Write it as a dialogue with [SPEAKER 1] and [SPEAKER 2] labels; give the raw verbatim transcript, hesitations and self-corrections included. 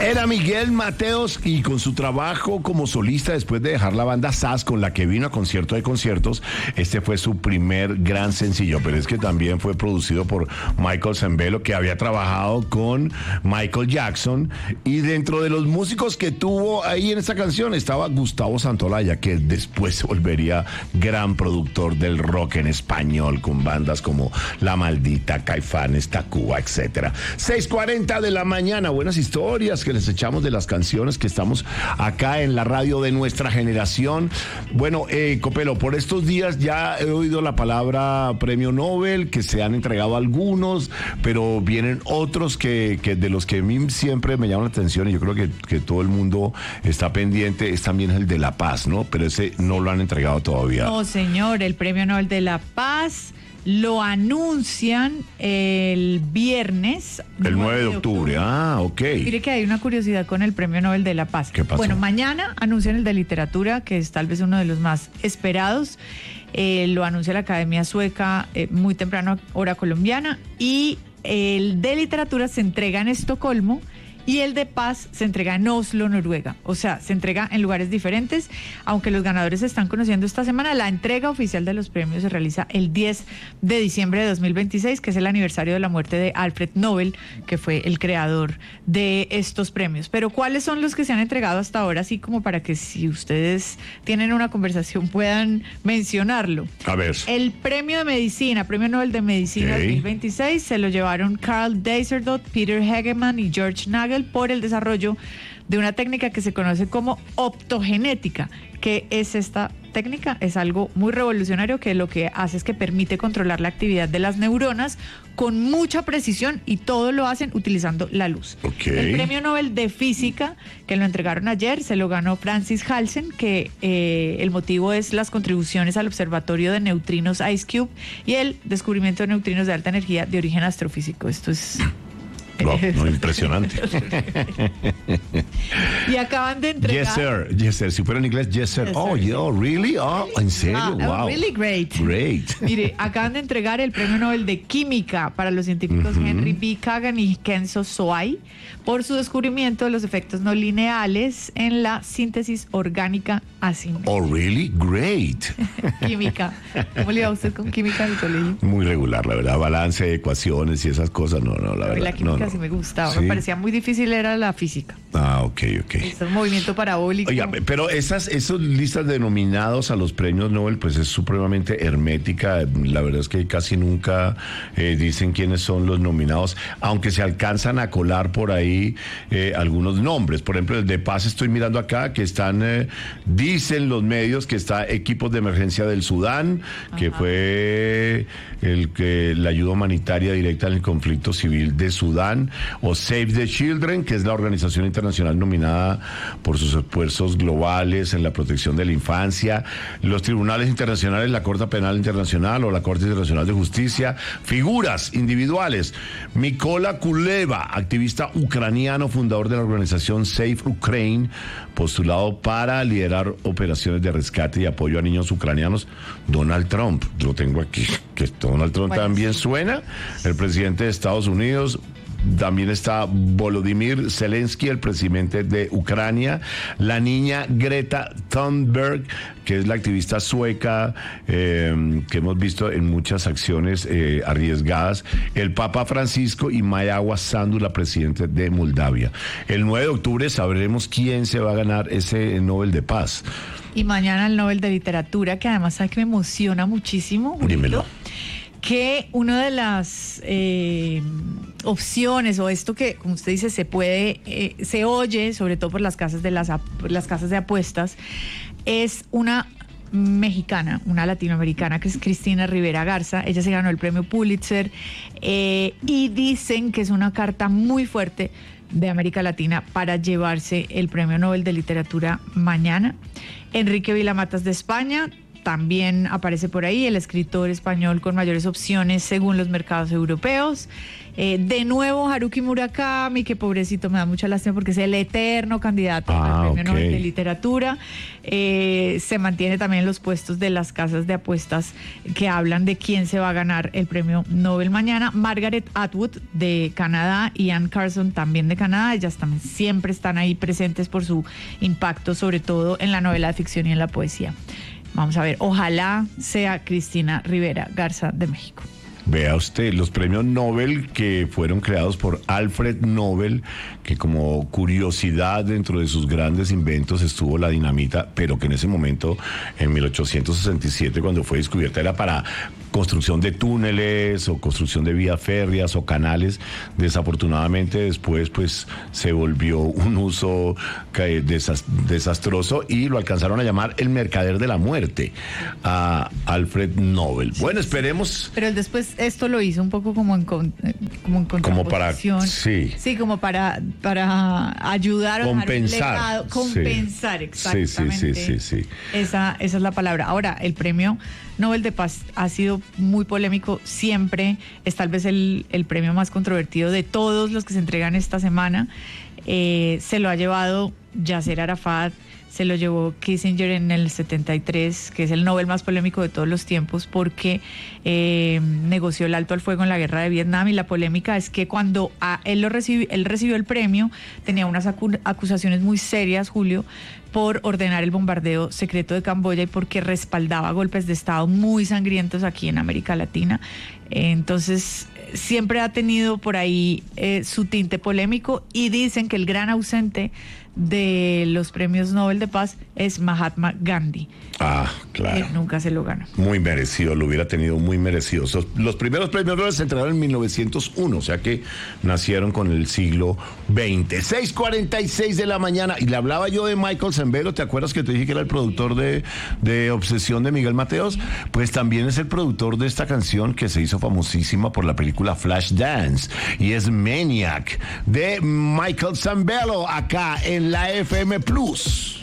[SPEAKER 1] Era Miguel Mateos y con su trabajo como solista después de dejar la banda S A S con la que vino a Concierto de Conciertos, este fue su primer gran sencillo, pero es que también fue producido por Michael Sembello, que había trabajado con Michael Jackson, y dentro de los músicos que tuvo ahí en esta canción estaba Gustavo Santaolalla, que después se volvería gran productor del rock en español con bandas como La Maldita, Caifanes, Tacuba, etcétera. seis cuarenta de la mañana, buenas historias que les echamos de las canciones que estamos acá en la radio de nuestra generación. Bueno, eh, Copelo, por estos días ya he oído la palabra premio Nobel, que se han entregado algunos, pero vienen otros que, que de los que a mí siempre me llaman la atención, y yo creo que, que todo el mundo está pendiente, es también el de la paz, ¿no? Pero ese no lo han entregado todavía.
[SPEAKER 2] No, señor, el premio Nobel de la Paz lo anuncian el viernes.
[SPEAKER 1] El nueve de octubre, ah, ok.
[SPEAKER 2] Mire que hay una curiosidad con el premio Nobel de la Paz.
[SPEAKER 1] ¿Qué pasó?
[SPEAKER 2] Bueno, mañana anuncian el de literatura, que es tal vez uno de los más esperados. Eh, lo anuncia la Academia Sueca eh, muy temprano, hora colombiana. Y el de literatura se entrega en Estocolmo. Y el de paz se entrega en Oslo, Noruega. O sea, se entrega en lugares diferentes, aunque los ganadores se están conociendo esta semana. La entrega oficial de los premios se realiza el diez de diciembre de dos mil veintiséis, que es el aniversario de la muerte de Alfred Nobel, que fue el creador de estos premios. Pero ¿cuáles son los que se han entregado hasta ahora? Así como para que si ustedes tienen una conversación puedan mencionarlo.
[SPEAKER 1] A ver.
[SPEAKER 2] El premio de medicina, premio Nobel de medicina
[SPEAKER 1] Okay.
[SPEAKER 2] dos mil veintiséis, se lo llevaron Carl Deiserdorf, Peter Hegeman y George Nagel por el desarrollo de una técnica que se conoce como optogenética. ¿Qué es esta técnica? Es algo muy revolucionario que lo que hace es que permite controlar la actividad de las neuronas con mucha precisión, y todo lo hacen utilizando la luz.
[SPEAKER 1] Okay.
[SPEAKER 2] El premio Nobel de Física, que lo entregaron ayer, se lo ganó Francis Halsen, que eh, el motivo es las contribuciones al observatorio de neutrinos IceCube y el descubrimiento de neutrinos de alta energía de origen astrofísico. Esto es...
[SPEAKER 1] Wow, no, impresionante.
[SPEAKER 2] Y acaban de entregar...
[SPEAKER 1] Yes, sir. Yes, sir. Si fuera en inglés, yes, sir.
[SPEAKER 2] Yes,
[SPEAKER 1] Oh,
[SPEAKER 2] sir.
[SPEAKER 1] yeah, really? Oh, ¿en serio?
[SPEAKER 2] Ah,
[SPEAKER 1] Wow.
[SPEAKER 2] really great.
[SPEAKER 1] Great.
[SPEAKER 2] Mire, acaban de entregar el premio Nobel de Química para los científicos uh-huh. Henry B. Kagan y Kenzo Soai por su descubrimiento de los efectos no lineales en la síntesis orgánica asimétrica.
[SPEAKER 1] Oh, really? Great.
[SPEAKER 2] Química. ¿Cómo le va a usted con química del colegio?
[SPEAKER 1] Muy regular, la verdad. Balance, ecuaciones y esas cosas, no, no, la verdad.
[SPEAKER 2] La química
[SPEAKER 1] no, no.
[SPEAKER 2] sí me gustaba.
[SPEAKER 1] ¿Sí?
[SPEAKER 2] Me parecía muy difícil, era la física.
[SPEAKER 1] Ah, ok, ok.
[SPEAKER 2] Es un movimiento parabólico.
[SPEAKER 1] Oiga, pero esas, esas listas de nominados a los premios Nobel, pues es supremamente hermética. La verdad es que casi nunca eh, dicen quiénes son los nominados, aunque se alcanzan a colar por ahí eh, algunos nombres. Por ejemplo, el de paz estoy mirando acá, que están, eh, dicen los medios que está Equipos de Emergencia del Sudán, Ajá. que fue el que la ayuda humanitaria directa en el conflicto civil de Sudán, o Save the Children, que es la organización internacional nominada por sus esfuerzos globales en la protección de la infancia, los tribunales internacionales, la Corte Penal Internacional o la Corte Internacional de Justicia, figuras individuales. Mykola Kuleva, activista ucraniano, fundador de la organización Save Ukraine, postulado para liderar operaciones de rescate y apoyo a niños ucranianos. Donald Trump, lo tengo aquí, que Donald Trump bueno, también sí. suena, el presidente de Estados Unidos. También está Volodymyr Zelensky, el presidente de Ucrania, la niña Greta Thunberg, que es la activista sueca eh, que hemos visto en muchas acciones eh, arriesgadas, el Papa Francisco y Mayawa Sandu, la presidenta de Moldavia. El nueve de octubre sabremos quién se va a ganar ese Nobel de Paz.
[SPEAKER 2] Y mañana el Nobel de Literatura, que además sabe que me emociona muchísimo.
[SPEAKER 1] Dímelo.
[SPEAKER 2] Que una de las eh, opciones, o esto que, como usted dice, se puede, eh, se oye, sobre todo por las casas de las, las casas de apuestas, es una mexicana, una latinoamericana, que es Cristina Rivera Garza. Ella se ganó el premio Pulitzer eh, y dicen que es una carta muy fuerte de América Latina para llevarse el premio Nobel de Literatura mañana. Enrique Vilamatas de España también aparece por ahí, el escritor español con mayores opciones según los mercados europeos. Eh, de nuevo Haruki Murakami, que pobrecito, me da mucha lástima porque es el eterno candidato
[SPEAKER 1] ah,
[SPEAKER 2] al Premio
[SPEAKER 1] okay.
[SPEAKER 2] Nobel de Literatura. Eh, se mantiene también en los puestos de las casas de apuestas que hablan de quién se va a ganar el Premio Nobel mañana. Margaret Atwood de Canadá y Anne Carson también de Canadá. Ellas también siempre están ahí presentes por su impacto, sobre todo en la novela de ficción y en la poesía. Vamos a ver, ojalá sea Cristina Rivera Garza de México.
[SPEAKER 1] Vea usted, los premios Nobel que fueron creados por Alfred Nobel, que como curiosidad dentro de sus grandes inventos estuvo la dinamita, pero que en ese momento, en mil ochocientos sesenta y siete, cuando fue descubierta, era para construcción de túneles o construcción de vías férreas o canales. Desafortunadamente después pues se volvió un uso desastroso y lo alcanzaron a llamar el mercader de la muerte a Alfred Nobel. Bueno, esperemos.
[SPEAKER 2] Pero después esto lo hizo un poco como en, como en contraposición.
[SPEAKER 1] Como para, sí.
[SPEAKER 2] Sí, como para, para ayudar a
[SPEAKER 1] compensar.
[SPEAKER 2] Compensar,
[SPEAKER 1] sí.
[SPEAKER 2] exactamente.
[SPEAKER 1] Sí, sí, sí, sí, sí.
[SPEAKER 2] Esa, esa es la palabra. Ahora, el premio Nobel de Paz ha sido muy polémico siempre, es tal vez el, el premio más controvertido de todos los que se entregan esta semana. Eh, se lo ha llevado Yasser Arafat, se lo llevó Kissinger en el setenta y tres, que es el Nobel más polémico de todos los tiempos, porque eh, negoció el alto al fuego en la guerra de Vietnam, y la polémica es que cuando a él, lo recibió, él recibió el premio, tenía unas acu- acusaciones muy serias, Julio, por ordenar el bombardeo secreto de Camboya y porque respaldaba golpes de Estado muy sangrientos aquí en América Latina. Eh, entonces, siempre ha tenido por ahí eh, su tinte polémico, y dicen que el gran ausente de los premios Nobel de Paz es Mahatma Gandhi.
[SPEAKER 1] Ah, claro.
[SPEAKER 2] Que nunca se lo ganó.
[SPEAKER 1] Muy merecido, lo hubiera tenido muy merecido. Los primeros premios Nobel se entregaron en mil novecientos uno, o sea que nacieron con el siglo veinte. seis cuarenta y seis de la mañana, y le hablaba yo de Michael Sembello. ¿Te acuerdas que te dije que era el productor de, de Obsesión de Miguel Mateos? Pues también es el productor de esta canción que se hizo famosísima por la película Flashdance, y es Maniac de Michael Sembello, acá en la F M Plus.